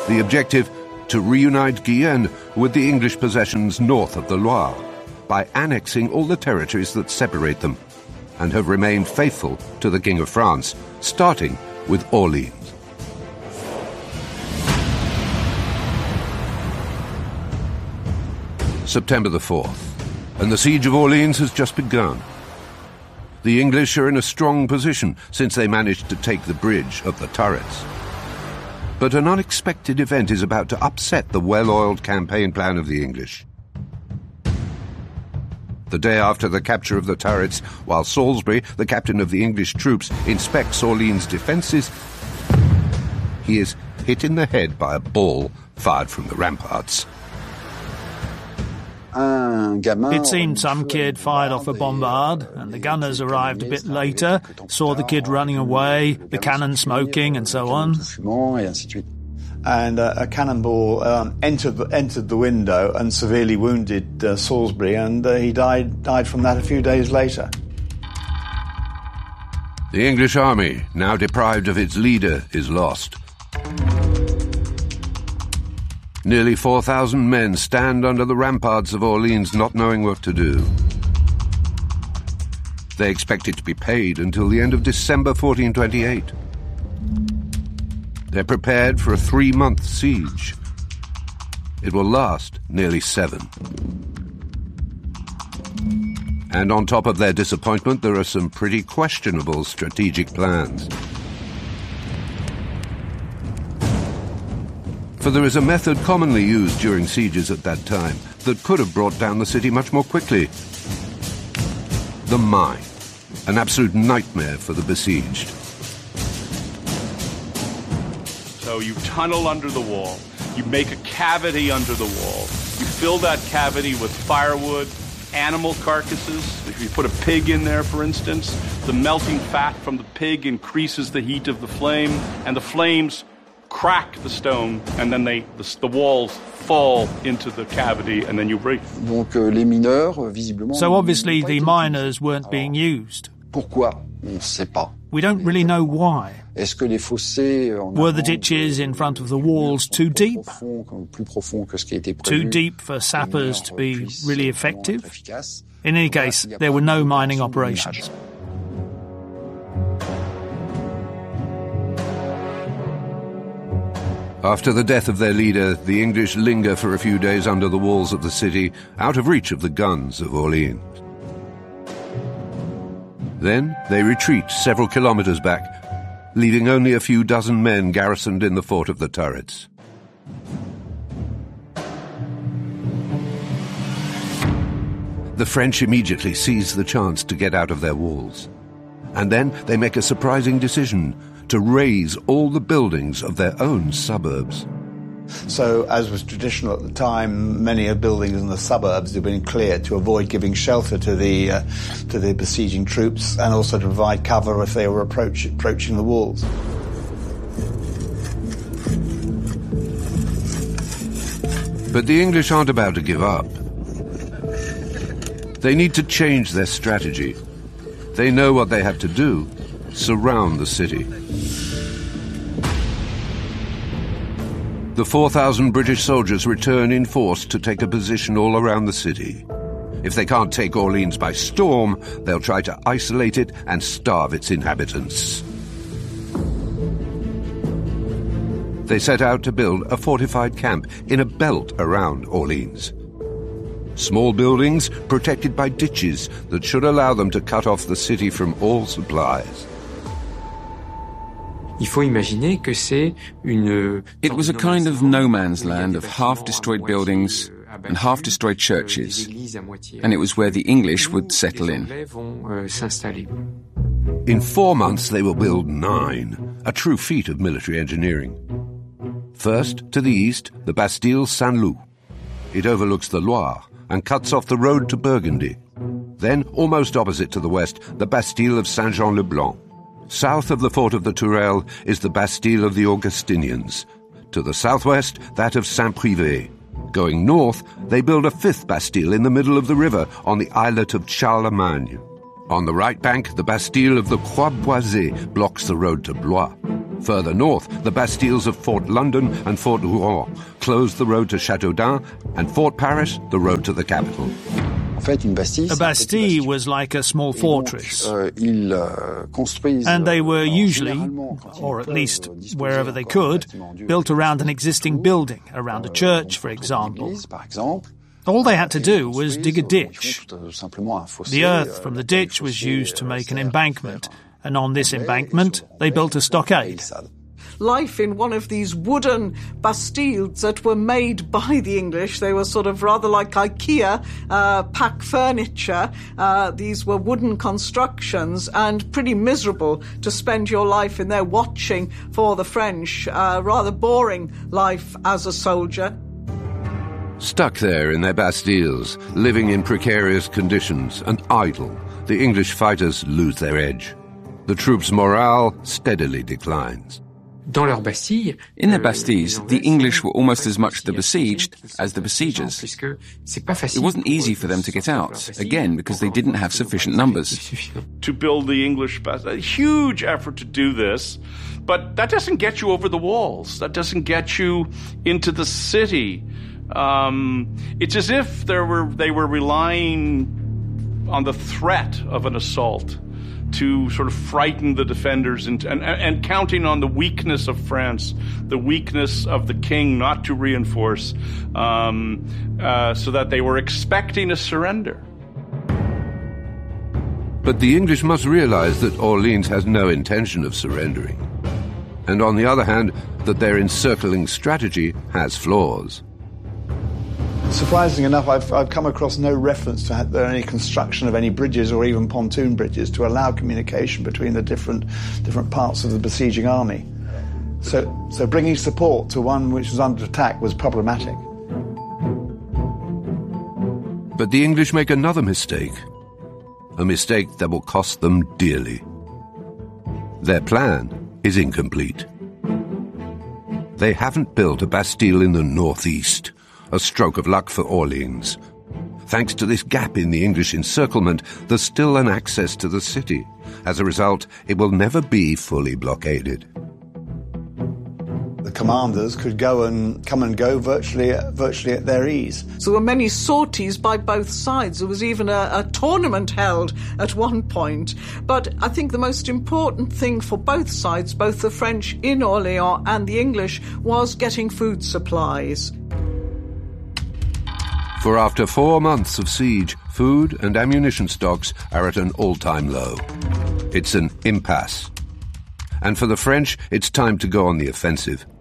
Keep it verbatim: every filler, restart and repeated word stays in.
The objective, to reunite Guyenne with the English possessions north of the Loire by annexing all the territories that separate them, and have remained faithful to the King of France, starting with Orleans. September the fourth, and the siege of Orleans has just begun. The English are in a strong position since they managed to take the bridge of the turrets. But an unexpected event is about to upset the well-oiled campaign plan of the English. The day after the capture of the turrets, while Salisbury, the captain of the English troops, inspects Orleans' defences, he is hit in the head by a ball fired from the ramparts. It seemed some kid fired off a bombard, and the gunners arrived a bit later, saw the kid running away, the cannon smoking, and so on. And uh, a cannonball um, entered, the, entered the window and severely wounded uh, Salisbury, and uh, he died, died from that a few days later. The English army, now deprived of its leader, is lost. Nearly four thousand men stand under the ramparts of Orleans not knowing what to do. They expect it to be paid until the end of December fourteen twenty-eight. They're prepared for a three-month siege. It will last nearly seven. And on top of their disappointment, there are some pretty questionable strategic plans. For there is a method commonly used during sieges at that time that could have brought down the city much more quickly. The mine, an absolute nightmare for the besieged. So you tunnel under the wall, you make a cavity under the wall, you fill that cavity with firewood, animal carcasses. If you put a pig in there, for instance, the melting fat from the pig increases the heat of the flame, and the flames crack the stone, and then they the, the walls fall into the cavity, and then you breathe. So obviously the miners weren't being used. We don't really know why. Were the ditches in front of the walls too deep? Too deep for sappers to be really effective? In any case, there were no mining operations. After the death of their leader, the English linger for a few days under the walls of the city, out of reach of the guns of Orleans. Then they retreat several kilometres back, leaving only a few dozen men garrisoned in the fort of the turrets. The French immediately seize the chance to get out of their walls. And then they make a surprising decision to raze all the buildings of their own suburbs. So, as was traditional at the time, many of the buildings in the suburbs had been cleared to avoid giving shelter to the uh, to the besieging troops, and also to provide cover if they were approach, approaching the walls. But the English aren't about to give up. They need to change their strategy. They know what they have to do: surround the city. The four thousand British soldiers return in force to take a position all around the city. If they can't take Orleans by storm, they'll try to isolate it and starve its inhabitants. They set out to build a fortified camp in a belt around Orleans. Small buildings protected by ditches that should allow them to cut off the city from all supplies. It was a kind of no man's land of half-destroyed buildings and half-destroyed churches, and it was where the English would settle in. In four months they will build nine, a true feat of military engineering. First, to the east, the Bastille Saint-Loup. It overlooks the Loire and cuts off the road to Burgundy. Then, almost opposite to the west, the Bastille of Saint-Jean-le-Blanc. South of the fort of the Tourelles is the Bastille of the Augustinians. To the southwest, that of Saint-Privé. Going north, they build a fifth Bastille in the middle of the river on the islet of Charlemagne. On the right bank, the Bastille of the Croix-Boisée blocks the road to Blois. Further north, the bastilles of Fort London and Fort Rouen closed the road to Châteaudun, and Fort Paris the road to the capital. A bastille was like a small fortress, and they were usually, or at least wherever they could, built around an existing building, around a church, for example. All they had to do was dig a ditch. The earth from the ditch was used to make an embankment, and on this embankment they built a stockade. Life in one of these wooden bastilles that were made by the English. They were sort of rather like IKEA uh, pack furniture. Uh, these were wooden constructions and pretty miserable to spend your life in there watching for the French. Uh, rather boring life as a soldier. Stuck there in their bastilles, living in precarious conditions and idle, the English fighters lose their edge. The troops' morale steadily declines. In their bastilles, the English were almost as much the besieged as the besiegers. It wasn't easy for them to get out, again, because they didn't have sufficient numbers. To build the English bastilles, a huge effort to do this, but that doesn't get you over the walls. That doesn't get you into the city. Um, it's as if there were they were relying on the threat of an assault to sort of frighten the defenders and, and, and counting on the weakness of France, the weakness of the king not to reinforce, um, uh, so that they were expecting a surrender. But the English must realize that Orleans has no intention of surrendering. And on the other hand, that their encircling strategy has flaws. Surprisingly enough, I've, I've come across no reference to there any construction of any bridges or even pontoon bridges to allow communication between the different different parts of the besieging army. So, so bringing support to one which was under attack was problematic. But the English make another mistake, a mistake that will cost them dearly. Their plan is incomplete. They haven't built a bastille in the northeast, a stroke of luck for Orleans. Thanks to this gap in the English encirclement, there's still an access to the city. As a result, it will never be fully blockaded. The commanders could go and come and go virtually, virtually at their ease. So there were many sorties by both sides. There was even a, a tournament held at one point. But I think the most important thing for both sides, both the French in Orleans and the English, was getting food supplies. For after four months of siege, food and ammunition stocks are at an all-time low. It's an impasse. And for the French, it's time to go on the offensive.